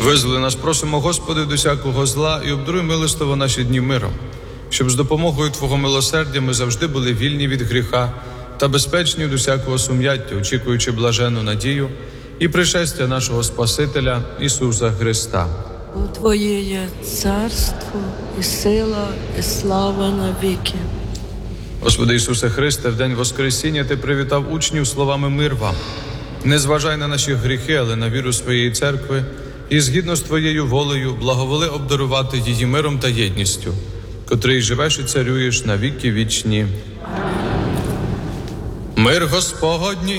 Визволи нас, просимо, Господи, до всякого зла і обдаруй милостиво наші дні миром, щоб з допомогою Твого милосердя ми завжди були вільні від гріха та безпечні від усякого сум'яття, очікуючи блаженну надію і пришестя нашого Спасителя Ісуса Христа. Бо Твоє є царство, і сила, і слава навіки. Господи Ісусе Христе, в день Воскресіння Ти привітав учнів словами «Мир вам». Не зважай на наші гріхи, але на віру своєї церкви, і згідно з Твоєю волею благоволи обдарувати її миром та єдністю, котрий живеш і царюєш на віки вічні. Мир Господній